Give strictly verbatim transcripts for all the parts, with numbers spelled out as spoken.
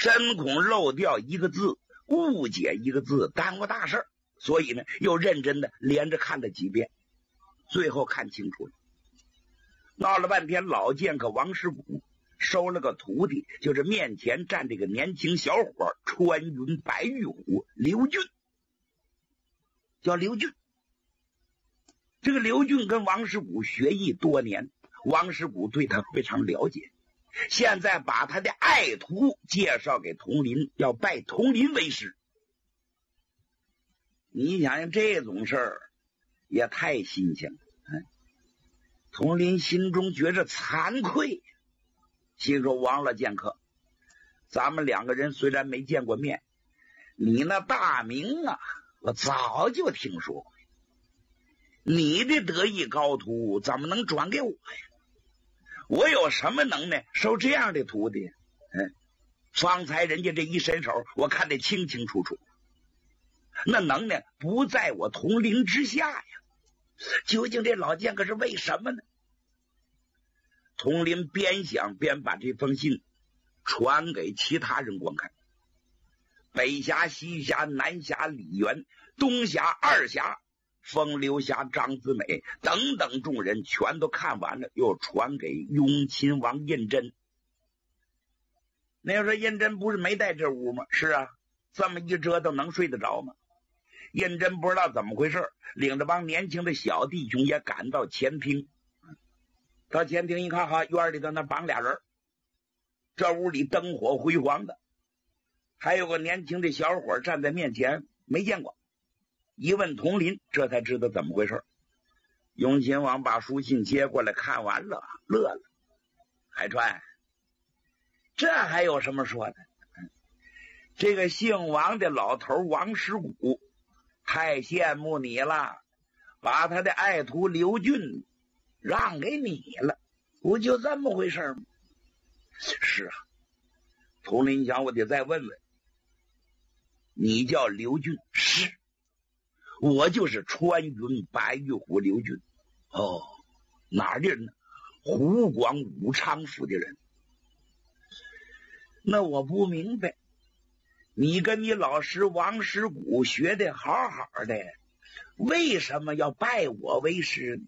深恐漏掉一个字，误解一个字，耽误大事，所以呢，又认真的连着看了几遍，最后看清楚了。闹了半天，老剑客王师古收了个徒弟，就是面前站这个年轻小伙穿云白玉虎刘俊，叫刘俊。这个刘俊跟王师古学艺多年，王师古对他非常了解，现在把他的爱徒介绍给佟林，要拜佟林为师。你想想这种事儿也太新鲜了。佟林心中觉着惭愧，心说王老剑客，咱们两个人虽然没见过面，你那大名啊我早就听说过，你的得意高徒怎么能转给我呀？我有什么能耐收这样的徒弟？嗯，方才人家这一伸手，我看得清清楚楚，那能耐不在我佟林之下呀。究竟这老剑客是为什么呢？佟林边想边把这封信传给其他人观看。北峡、西峡、南峡李元、东峡二峡风流侠张子美等等众人全都看完了，又传给雍亲王胤禛。那要说胤禛不是没在这屋吗？是啊，这么一折腾能睡得着吗？胤禛不知道怎么回事，领着帮年轻的小弟兄也赶到前厅。到前厅一看，哈，院里头那绑俩人，这屋里灯火辉煌的，还有个年轻的小伙站在面前，没见过。一问佟林，这才知道怎么回事。雍亲王把书信接过来，看完了，乐了。海川，这还有什么说的？这个姓王的老头王师古太羡慕你了，把他的爱徒刘俊让给你了，不就这么回事吗？是啊，佟林想，我得再问问，你叫刘俊？是，我就是穿云白玉虎刘俊。哦，哪儿的人呢？湖广武昌府的人。那我不明白，你跟你老师王师古学的好好的，为什么要拜我为师呢？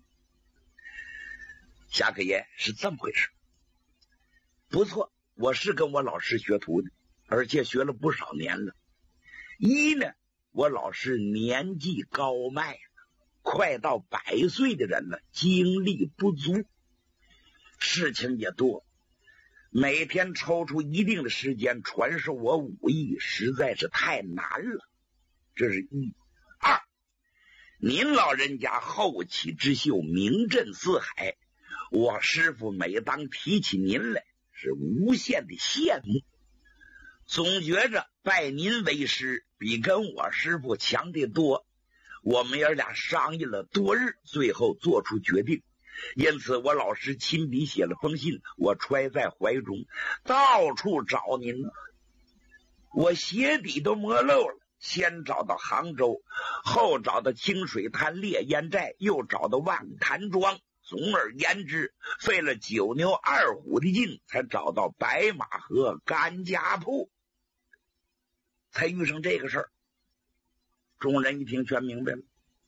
侠客爷，是这么回事。不错，我是跟我老师学徒的，而且学了不少年了。一呢，我老师年纪高迈了，快到百岁的人了，精力不足，事情也多，每天抽出一定的时间传授我武艺实在是太难了，这是一。二，您老人家后起之秀名震四海，我师父每当提起您来是无限的羡慕，总觉着拜您为师比跟我师父强得多。我们爷俩商议了多日，最后做出决定，因此我老师亲笔写了封信，我揣在怀中，到处找您呢。我鞋底都磨漏了，先找到杭州，后找到清水滩烈烟寨，又找到万潭庄，总而言之，费了九牛二虎的劲，才找到白马河甘家铺，才遇上这个事儿。众人一听全明白了。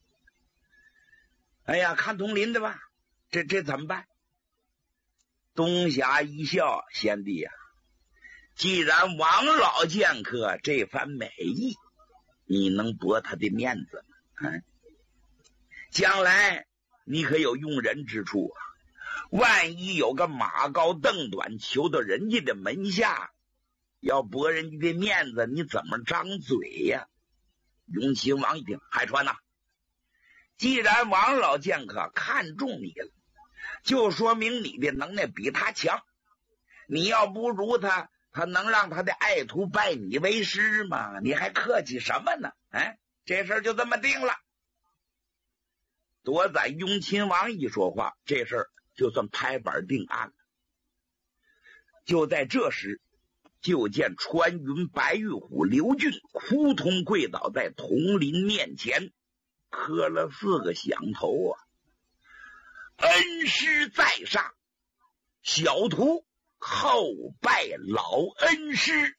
哎呀，看佟林的吧，这这怎么办？东霞一笑，贤弟呀、啊，既然王老剑客这番美意，你能驳他的面子吗？啊，将来你可有用人之处啊！万一有个马高凳短求到人家的门下，要驳人家的面子，你怎么张嘴呀？雍亲王一听，海川呐、啊，既然王老剑客看中你了，就说明你的能耐比他强。你要不如他，他能让他的爱徒拜你为师吗？你还客气什么呢？哎，这事儿就这么定了。多载雍亲王一说话，这事儿就算拍板定案了。就在这时，就见穿云白玉虎刘俊扑通跪倒在佟林面前，磕了四个响头啊！恩师在上，小徒后拜老恩师。